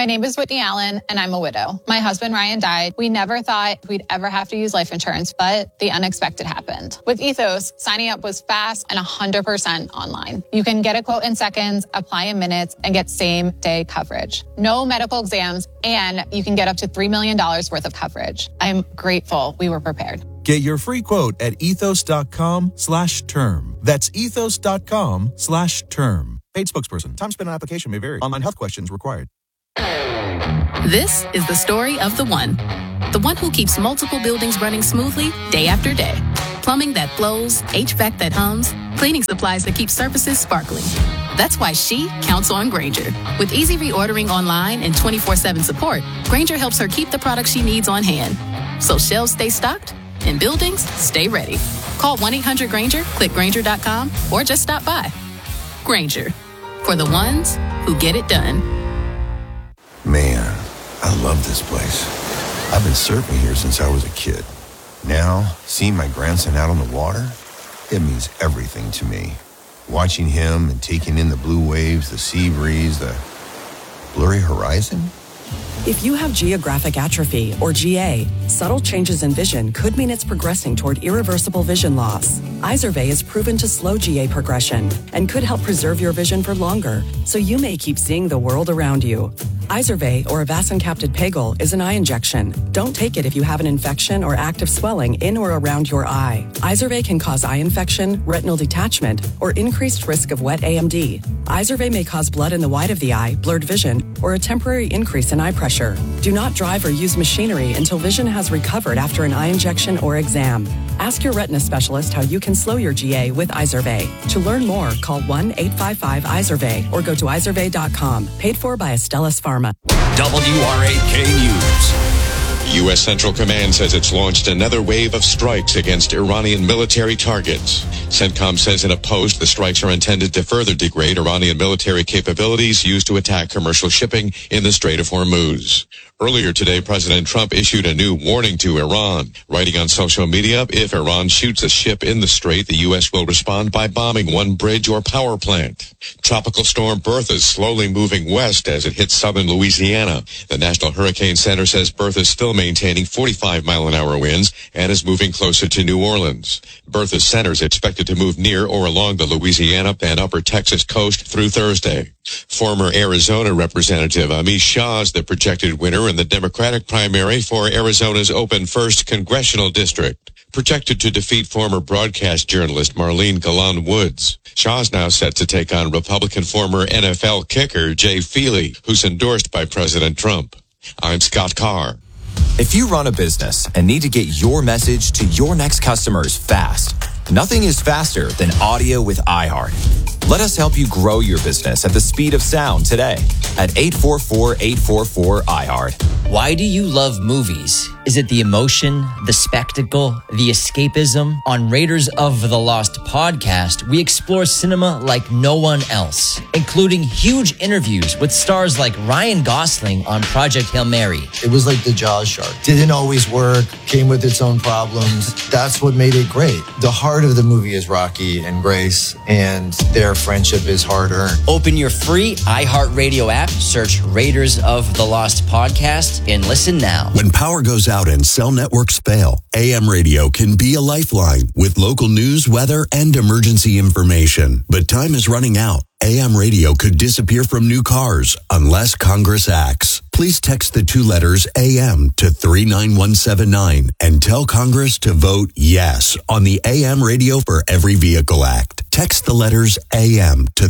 My name is Whitney Allen, and I'm a widow. My husband, Ryan, died. We never thought we'd ever have to use life insurance, but the unexpected happened. With Ethos, signing up was fast and 100% online. You can get a quote in seconds, apply in minutes, and get same-day coverage. No medical exams, and you can get up to $3 million worth of coverage. I'm grateful we were prepared. Get your free quote at ethos.com/term. That's ethos.com/term. Paid spokesperson. Time spent on application may vary. Online health questions required. This is the story of the one who keeps multiple buildings running smoothly day after day. Plumbing that flows, HVAC that hums, cleaning supplies that keep surfaces sparkling. That's why she counts on Grainger. With easy reordering online and 24/7 support, Grainger helps her keep the products she needs on hand. So shelves stay stocked and buildings stay ready. Call 1-800-GRAINGER, click Grainger.com, or just stop by. Grainger, for the ones who get it done. Man, I love this place. I've been surfing here since I was a kid. Now, seeing my grandson out on the water, it means everything to me. Watching him and taking in the blue waves, the sea breeze, the blurry horizon. If you have geographic atrophy, or GA, subtle changes in vision could mean it's progressing toward irreversible vision loss. Izervay is proven to slow GA progression and could help preserve your vision for longer, so you may keep seeing the world around you. Izervay, or avacincaptad pegol, is an eye injection. Don't take it if you have an infection or active swelling in or around your eye. Izervay can cause eye infection, retinal detachment, or increased risk of wet AMD. Izervay may cause blood in the white of the eye, blurred vision, or a temporary increase in eye pressure. Do not drive or use machinery until vision has recovered after an eye injection or exam. Ask your retina specialist how you can slow your GA with Izervay. To learn more, call 1-855-IZERVAY or go to izervay.com. Paid for by Astellas Pharma. WRAK News. U.S. Central Command says it's launched another wave of strikes against Iranian military targets. CENTCOM says in a post the strikes are intended to further degrade Iranian military capabilities used to attack commercial shipping in the Strait of Hormuz. Earlier today, President Trump issued a new warning to Iran, writing on social media, if Iran shoots a ship in the strait, the U.S. will respond by bombing one bridge or power plant. Tropical storm Bertha is slowly moving west as it hits southern Louisiana. The National Hurricane Center says Bertha is still maintaining 45-mile-an-hour winds and is moving closer to New Orleans. Bertha's center is expected to move near or along the Louisiana and upper Texas coast through Thursday. Former Arizona Representative Amish Shah is the projected winner in the Democratic primary for Arizona's open 1st Congressional District, projected to defeat former broadcast journalist Marlene Galan Woods. Shah is now set to take on Republican former NFL kicker Jay Feely, who's endorsed by President Trump. I'm Scott Carr. If you run a business and need to get your message to your next customers fast, nothing is faster than audio with iHeart. Let us help you grow your business at the speed of sound today at 844-844-iHeart. Why do you love movies? Is it the emotion, the spectacle, the escapism? On Raiders of the Lost podcast, we explore cinema like no one else, including huge interviews with stars like Ryan Gosling on Project Hail Mary. It was like the Jaws shark. Didn't always work, came with its own problems. That's what made it great. The heart of the movie is Rocky and Grace, and their friendship is hard-earned. Open your free iHeartRadio app, search Raiders of the Lost podcast, and listen now. When power goes out and cell networks fail, AM radio can be a lifeline with local news, weather, and emergency information. But time is running out. AM radio could disappear from new cars unless Congress acts. Please text the 2 letters AM to 39179 and tell Congress to vote yes on the AM Radio for Every Vehicle Act. Text the letters AM to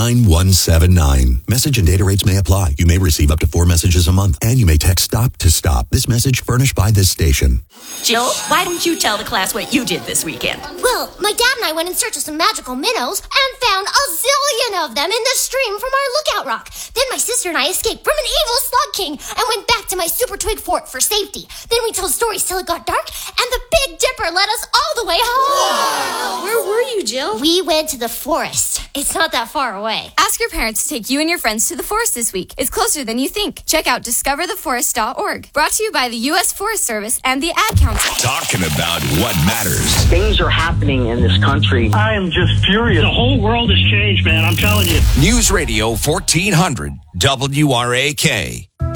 39179. Message and data rates may apply. You may receive up to 4 messages a month, and you may text STOP to STOP. This message furnished by this station. Jill, why don't you tell the class what you did this weekend? Well, my dad and I went in search of some magical minnows and found a zillion of them in the stream from our lookout rock. Then my sister and I escaped from an evil slug king and went back to my super twig fort for safety. Then we told stories till it got dark, and the Big Dipper led us all the way home. Wow. Where were you, Jill? We went to the forest. It's not that far away. Ask your parents to take you and your friends to the forest this week. It's closer than you think. Check out discovertheforest.org. Brought to you by the U.S. Forest Service and the Ad Council. Talking about what matters. Things are happening in this country. I am just furious. The whole world has changed, man. I'm telling you. News Radio 1400 WRAK.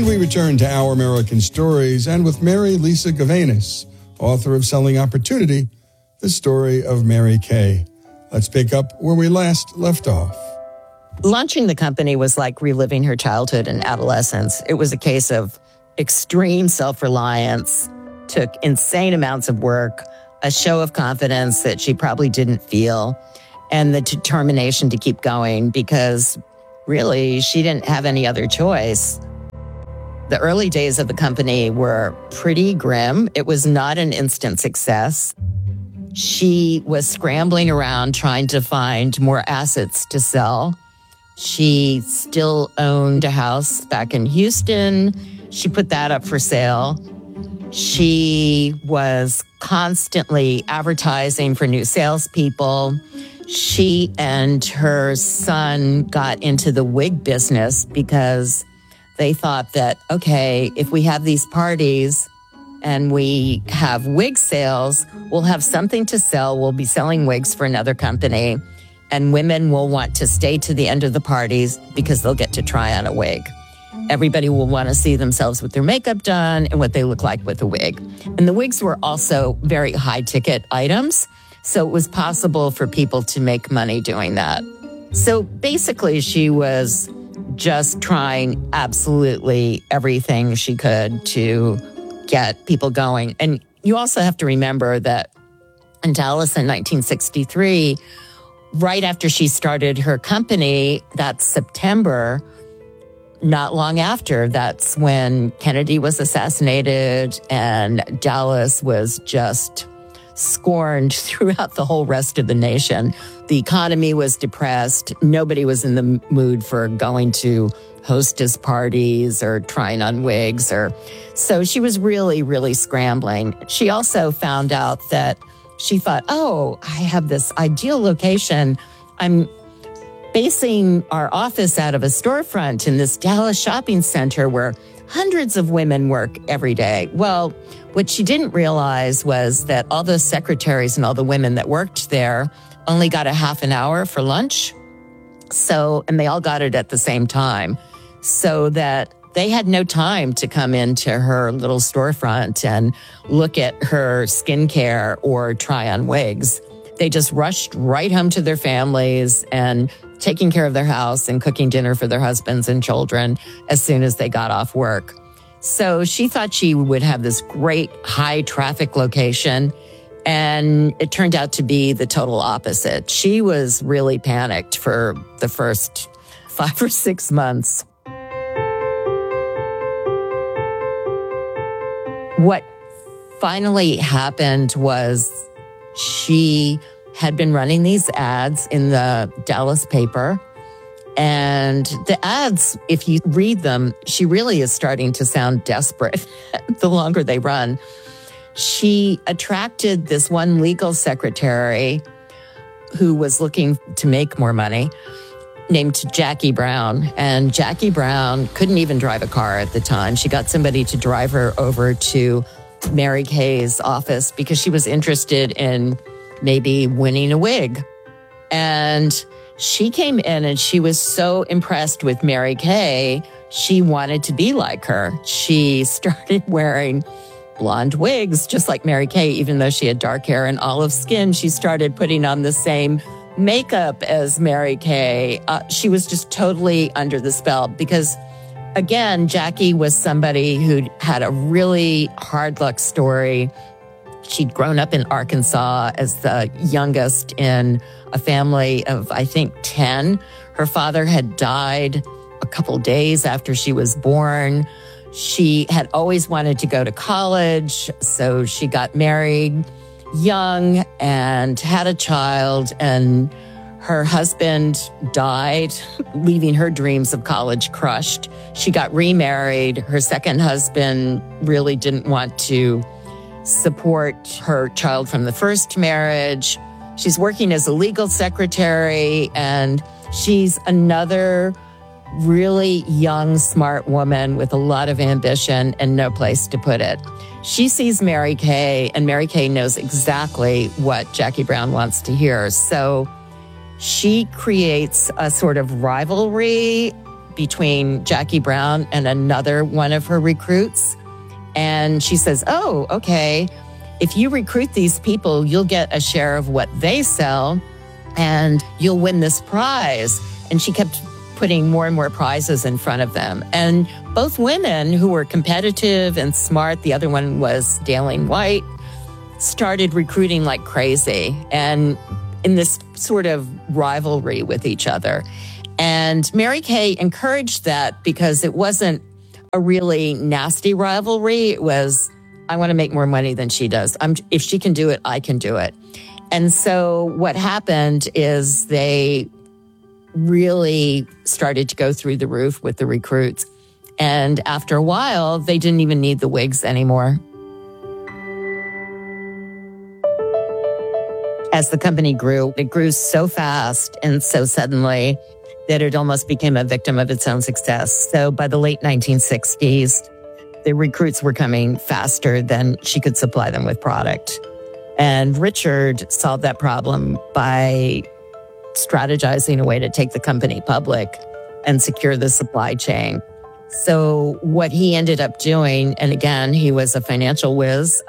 we return to Our American Stories, and with Mary Lisa Gavanis, author of Selling Opportunity, the story of Mary Kay. Let's pick up where we last left off. Launching the company was like reliving her childhood and adolescence. It was a case of extreme self-reliance, took insane amounts of work, a show of confidence that she probably didn't feel, and the determination to keep going because really she didn't have any other choice. The early days of the company were pretty grim. It was not an instant success. She was scrambling around trying to find more assets to sell. She still owned a house back in Houston. She put that up for sale. She was constantly advertising for new salespeople. She and her son got into the wig business because they thought that, okay, if we have these parties and we have wig sales, we'll have something to sell. We'll be selling wigs for another company, and women will want to stay to the end of the parties because they'll get to try on a wig. Everybody will want to see themselves with their makeup done and what they look like with a wig. And the wigs were also very high-ticket items, so it was possible for people to make money doing that. So basically, she was just trying absolutely everything she could to get people going. And you also have to remember that in Dallas in 1963, right after she started her company, that September, not long after, that's when Kennedy was assassinated and Dallas was just scorned throughout the whole rest of the nation. The economy was depressed. Nobody was in the mood for going to hostess parties or trying on wigs. So she was really, really scrambling. She also found out that she thought, oh, I have this ideal location. I'm basing our office out of a storefront in this Dallas shopping center where hundreds of women work every day. Well, what she didn't realize was that all the secretaries and all the women that worked there only got a half an hour for lunch. And they all got it at the same time, so that they had no time to come into her little storefront and look at her skincare or try on wigs. They just rushed right home to their families and taking care of their house and cooking dinner for their husbands and children as soon as they got off work. So she thought she would have this great high traffic location, and it turned out to be the total opposite. She was really panicked for the first 5 or 6 months. What finally happened was she had been running these ads in the Dallas paper. And the ads, if you read them, she really is starting to sound desperate the longer they run. She attracted this one legal secretary who was looking to make more money, named Jackie Brown. And Jackie Brown couldn't even drive a car at the time. She got somebody to drive her over to Mary Kay's office because she was interested in maybe winning a wig. And she came in and she was so impressed with Mary Kay, she wanted to be like her. She started wearing blonde wigs, just like Mary Kay, even though she had dark hair and olive skin. She started putting on the same makeup as Mary Kay. She was just totally under the spell because, again, Jackie was somebody who had a really hard luck story. She'd grown up in Arkansas as the youngest in a family of, I think, 10. Her father had died a couple days after she was born. She had always wanted to go to college, so she got married young and had a child, and her husband died, leaving her dreams of college crushed. She got remarried. Her second husband really didn't want to support her child from the first marriage. She's working as a legal secretary, and she's another really young, smart woman with a lot of ambition and no place to put it. She sees Mary Kay, and Mary Kay knows exactly what Jackie Brown wants to hear. So she creates a sort of rivalry between Jackie Brown and another one of her recruits. And she says, oh, okay, if you recruit these people, you'll get a share of what they sell and you'll win this prize. And she kept putting more and more prizes in front of them. And both women who were competitive and smart, the other one was Daleen White, started recruiting like crazy and in this sort of rivalry with each other. And Mary Kay encouraged that because it wasn't a really nasty rivalry. It was, I want to make more money than she does. If she can do it, I can do it. And so what happened is they really started to go through the roof with the recruits. And after a while, they didn't even need the wigs anymore. As the company grew, it grew so fast and so suddenly that it almost became a victim of its own success. So by the late 1960s, the recruits were coming faster than she could supply them with product. And Richard solved that problem by strategizing a way to take the company public and secure the supply chain. So what he ended up doing, and again, he was a financial whiz,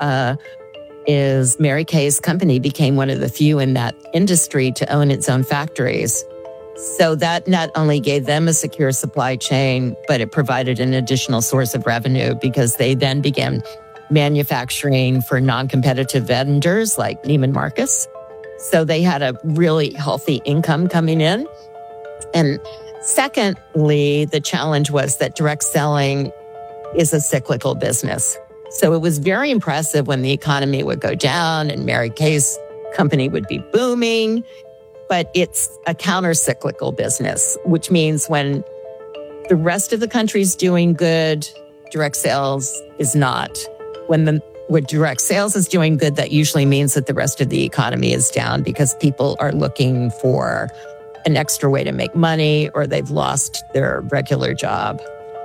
is Mary Kay's company became one of the few in that industry to own its own factories. So that not only gave them a secure supply chain, but it provided an additional source of revenue because they then began manufacturing for non-competitive vendors like Neiman Marcus. So they had a really healthy income coming in. And secondly, the challenge was that direct selling is a cyclical business. So it was very impressive when the economy would go down and Mary Kay's company would be booming. But it's a counter-cyclical business, which means when the rest of the country's doing good, direct sales is not. When direct sales is doing good, that usually means that the rest of the economy is down because people are looking for an extra way to make money or they've lost their regular job.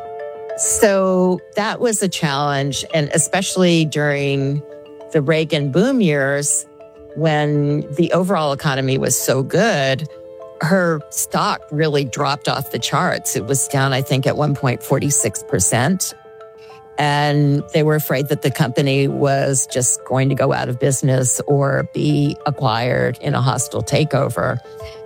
So that was a challenge, and especially during the Reagan boom years, when the overall economy was so good, her stock really dropped off the charts. It was down, I think, at one point, 46%. And they were afraid that the company was just going to go out of business or be acquired in a hostile takeover.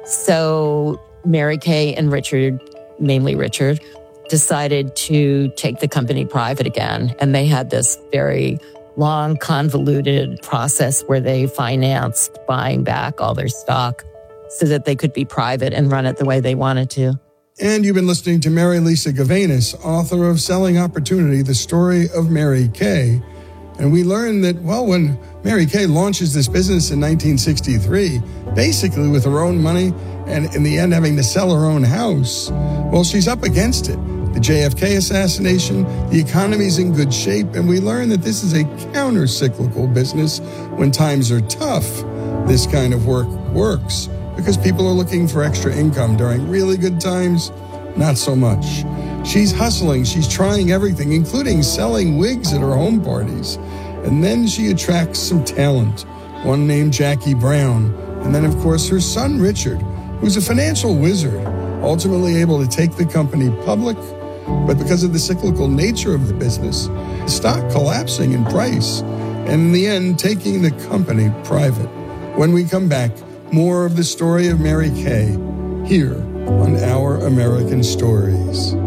So Mary Kay and Richard, mainly Richard, decided to take the company private again. And they had this very long, convoluted process where they financed buying back all their stock so that they could be private and run it the way they wanted to. And you've been listening to Mary Lisa Gavanis, author of Selling Opportunity, The Story of Mary Kay. And we learned that, well, when Mary Kay launches this business in 1963, basically with her own money and in the end having to sell her own house, well, she's up against it. The JFK assassination, the economy's in good shape, and we learn that this is a counter-cyclical business. When times are tough, this kind of work works because people are looking for extra income. During really good times, not so much. She's hustling, she's trying everything, including selling wigs at her home parties. And then she attracts some talent, one named Jackie Brown, and then, of course, her son Richard, who's a financial wizard, ultimately able to take the company public. But because of the cyclical nature of the business, the stock collapsing in price, and in the end, taking the company private. When we come back, more of the story of Mary Kay here on Our American Stories.